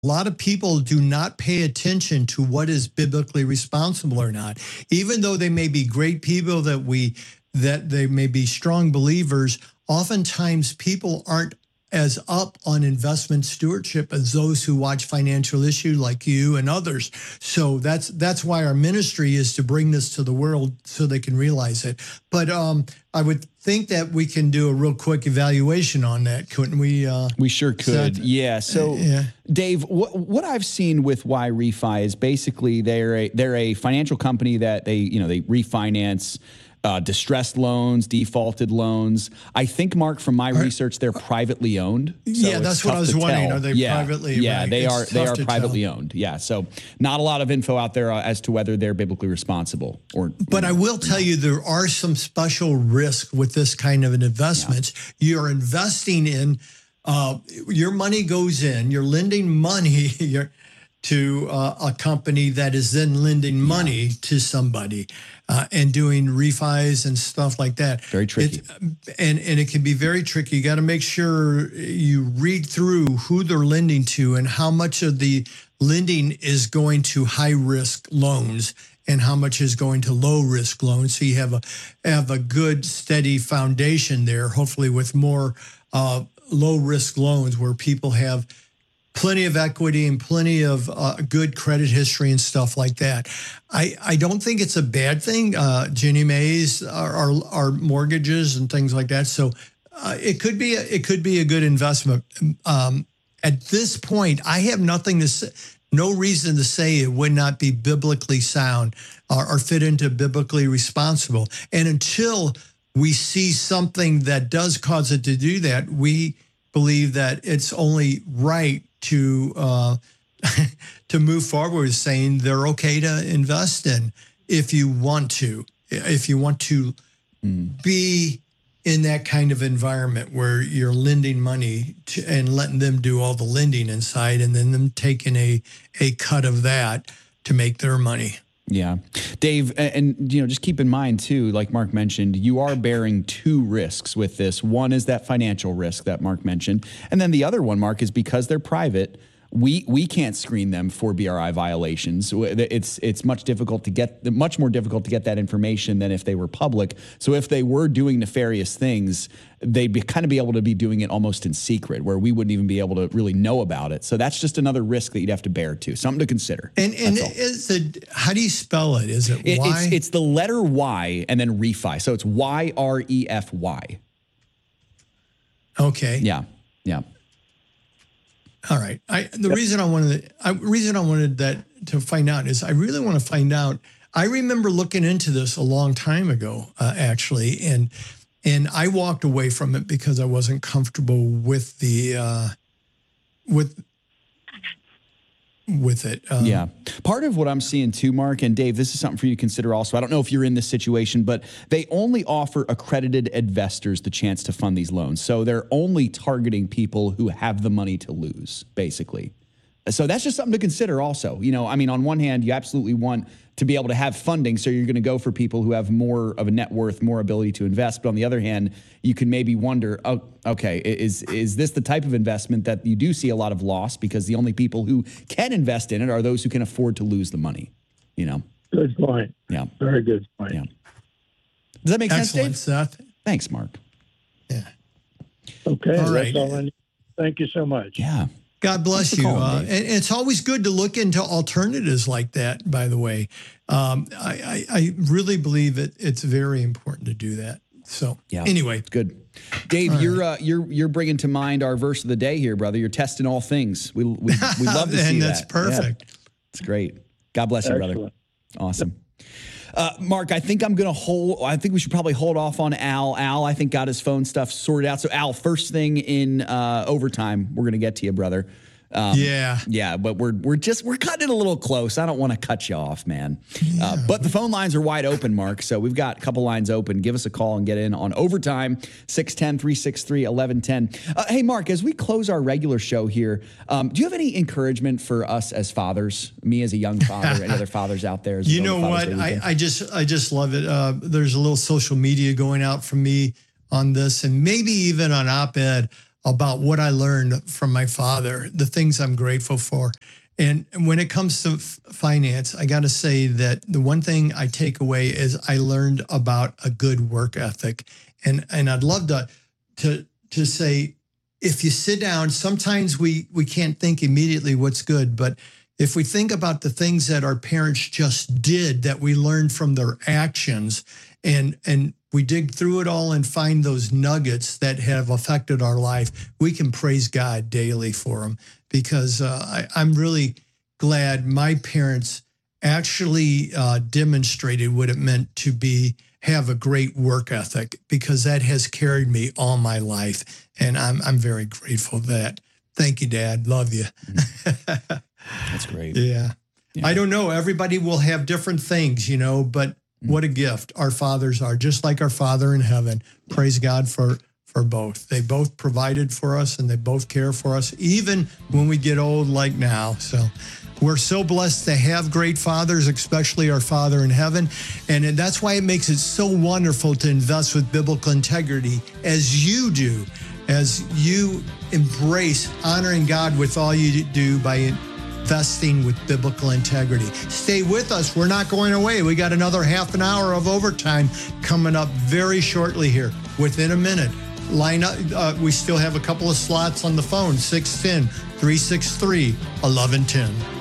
A lot of people do not pay attention to what is biblically responsible or not. Even though they may be great people that they may be strong believers, oftentimes people aren't as up on investment stewardship as those who watch Financial Issue like you and others. So that's why our ministry is to bring this to the world so they can realize it. But I would think that we can do a real quick evaluation on that, couldn't we? We sure could. Yeah. So, Dave, what I've seen with YRefi is basically they're a financial company that they refinance distressed loans, defaulted loans. I think, Mark, from my research, they're privately owned. So yeah, that's what I was wondering. Are they privately? Yeah, right? they are privately owned. Yeah, so not a lot of info out there as to whether they're biblically responsible or. But I will tell you, there are some special risks with this kind of an investment. Yeah. You're investing in, your money goes in. You're lending money. To a company that is then lending money to somebody and doing refis and stuff like that. Very tricky. And it can be very tricky. You got to make sure you read through who they're lending to and how much of the lending is going to high-risk loans and how much is going to low-risk loans. So you have a good, steady foundation there, hopefully with more low-risk loans where people have plenty of equity and plenty of good credit history and stuff like that. I don't think it's a bad thing. Ginnie Mae's are mortgages and things like that. So it could be a good investment. At this point, I have nothing to say, no reason to say it would not be biblically sound or fit into biblically responsible. And until we see something that does cause it to do that, we believe that it's only right to move forward, saying they're okay to invest in if you want to be in that kind of environment where you're lending money to, and letting them do all the lending inside, and then them taking a cut of that to make their money. Yeah. Dave, and just keep in mind too, like Mark mentioned, you are bearing two risks with this. One is that financial risk that Mark mentioned. And then the other one, Mark, is because they're private, we can't screen them for BRI violations. It's much more difficult to get that information than if they were public. So if they were doing nefarious things, they'd kind of be able to be doing it almost in secret, where we wouldn't even be able to really know about it. So that's just another risk that you'd have to bear too. Something to consider. And how do you spell it? Is it Y? It's the letter Y and then refi. So it's YREFY. Okay. Yeah. Yeah. All right. The reason I wanted that to find out is I really want to find out. I remember looking into this a long time ago, actually, and I walked away from it because I wasn't comfortable with the with it. Yeah. Part of what I'm seeing too, Mark, and Dave, this is something for you to consider also. I don't know if you're in this situation, but they only offer accredited investors the chance to fund these loans. So they're only targeting people who have the money to lose, basically. So that's just something to consider also. On one hand, you absolutely want to be able to have funding, so you're going to go for people who have more of a net worth, more ability to invest. But on the other hand, you can maybe wonder, oh, okay, is this the type of investment that you do see a lot of loss, because the only people who can invest in it are those who can afford to lose the money, Good point. Yeah. Very good point. Yeah. Does that make sense, Dave? Seth. Thanks, Mark. Yeah. Okay. All right. That's all I need. Thank you so much. Yeah. God bless you. And it's always good to look into alternatives like that, by the way. I really believe it's very important to do that. So anyway. Good. Dave, you're bringing to mind our verse of the day here, brother. You're testing all things. We love to see and that. that's perfect. Yeah. It's great. God bless you, brother. Awesome. Mark, I think we should probably hold off on Al. Al, I think, got his phone stuff sorted out. So, Al, first thing in overtime, we're going to get to you, brother. Yeah, but we're cutting it a little close. I don't want to cut you off, man. Yeah. But the phone lines are wide open, Mark. So we've got a couple lines open. Give us a call and get in on overtime, 610-363-1110. Hey, Mark, as we close our regular show here, do you have any encouragement for us as fathers, me as a young father, and other fathers out there? You know what? I just love it. There's a little social media going out from me on this, and maybe even on op-ed. about what I learned from my father, the things I'm grateful for. And when it comes to finance, I got to say that the one thing I take away is I learned about a good work ethic. And I'd love to say, if you sit down, sometimes we can't think immediately what's good, but if we think about the things that our parents just did that we learned from their actions, and we dig through it all and find those nuggets that have affected our life, we can praise God daily for them, because I'm really glad my parents actually demonstrated what it meant to have a great work ethic, because that has carried me all my life. And I'm very grateful for that. Thank you, Dad. Love you. That's great. Yeah. I don't know. Everybody will have different things, but what a gift our fathers are, just like our Father in heaven. Praise God for both. They both provided for us, and they both care for us, even when we get old like now. So we're so blessed to have great fathers, especially our Father in heaven. And that's why it makes it so wonderful to invest with biblical integrity, as you do, as you embrace honoring God with all you do by investing with biblical integrity. Stay with us. We're not going away. We got another half an hour of overtime coming up very shortly here, within a minute. Line up. We still have a couple of slots on the phone, 610-363-1110.